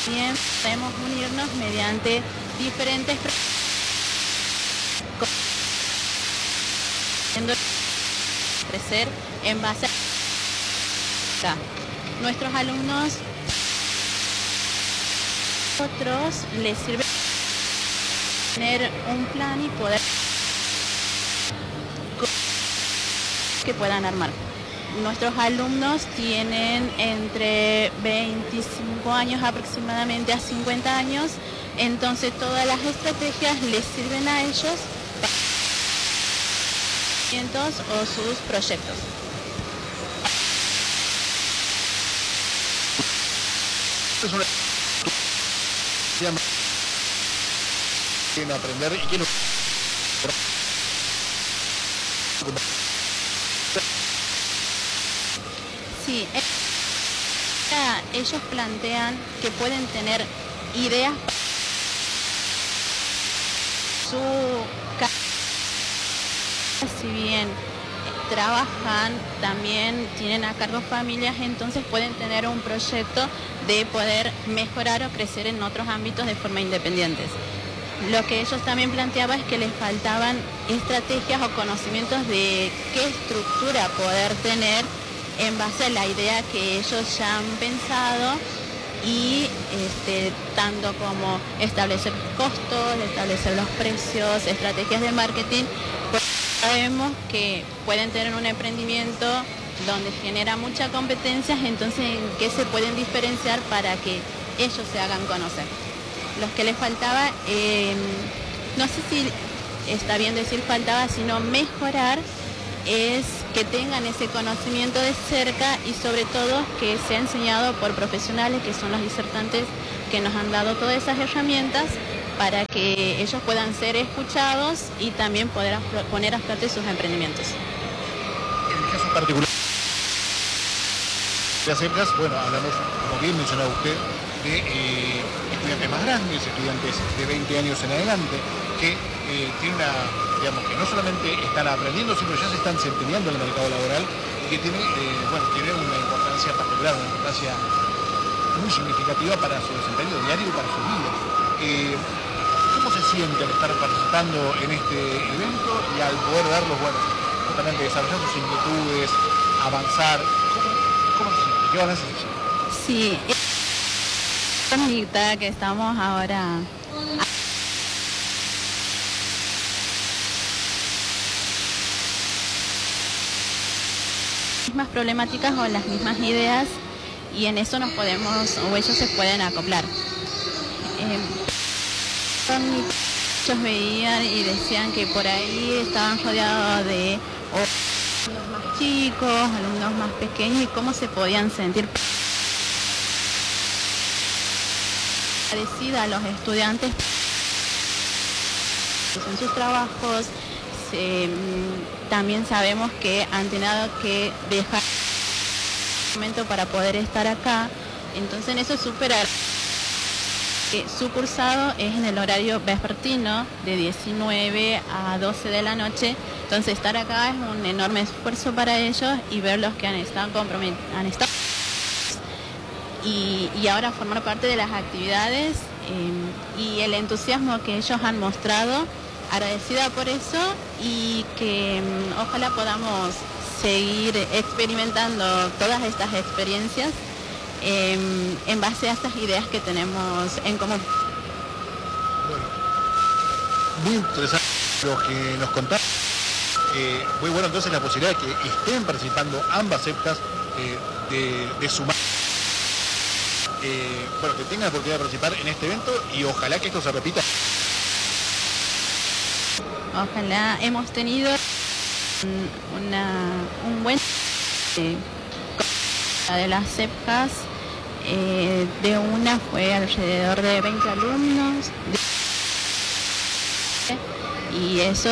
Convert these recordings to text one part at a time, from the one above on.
Bien, podemos unirnos mediante diferentes crecer en base a nuestros alumnos. Otros les sirve tener un plan y poder que puedan armar. Nuestros alumnos tienen entre 25 años aproximadamente a 50 años, entonces todas las estrategias les sirven a ellos para o sus proyectos. Quieren aprender y quieren... Sí, ellos plantean que pueden tener ideas su si bien trabajan, también tienen a cargo familias, entonces pueden tener un proyecto de poder mejorar o crecer en otros ámbitos de forma independientes. Lo que ellos también planteaban es que les faltaban estrategias o conocimientos de qué estructura poder tener en base a la idea que ellos ya han pensado y tanto como establecer costos, establecer los precios, estrategias de marketing. Pues sabemos que pueden tener un emprendimiento donde genera mucha competencia, entonces en qué se pueden diferenciar para que ellos se hagan conocer. Los que les faltaba, no sé si está bien decir faltaba, sino mejorar, es que tengan ese conocimiento de cerca y sobre todo que sea enseñado por profesionales que son los disertantes que nos han dado todas esas herramientas para que ellos puedan ser escuchados y también poder poner a flote sus emprendimientos. En el caso particular de ASEPCAS, bueno, hablamos, como bien mencionaba usted, de estudiantes más grandes, estudiantes de 20 años en adelante, que tienen una, digamos, que no solamente están aprendiendo, sino ya se están desempeñando en el mercado laboral y que tiene, tiene una importancia particular, una importancia muy significativa para su desempeño diario y para sus vidas. ¿Cómo se siente al estar participando en este evento y al poder darlos, bueno, justamente desarrollar sus inquietudes, avanzar? ¿Cómo se siente? ¿Qué van a hacer? Sí, que estamos ahora mismas problemáticas o las mismas ideas y en eso nos podemos o ellos se pueden acoplar. Ellos veían y decían que por ahí estaban rodeados de alumnos más chicos, alumnos más pequeños y cómo se podían sentir parecida a los estudiantes en sus trabajos. También sabemos que han tenido que dejar un momento para poder estar acá, entonces en eso es súper su cursado es en el horario vespertino de 19 a 12 de la noche, entonces estar acá es un enorme esfuerzo para ellos y ver los que han estado comprometidos y ahora formar parte de las actividades y el entusiasmo que ellos han mostrado, agradecida por eso y que ojalá podamos seguir experimentando todas estas experiencias en base a estas ideas que tenemos en común. Bueno, muy interesante lo que nos contaron. Muy bueno entonces la posibilidad de que estén participando ambas ASEPCAS de sumar. Bueno, que tengan la oportunidad de participar en este evento y ojalá que esto se repita. Ojalá. Hemos tenido un buen de las ASEPCAS, de una fue alrededor de 20 alumnos y eso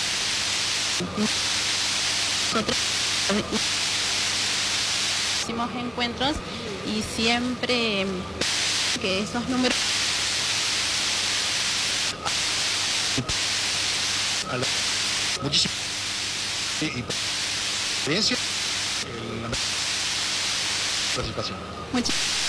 hicimos encuentros y siempre que esos números muchísimas experiencia en la participación.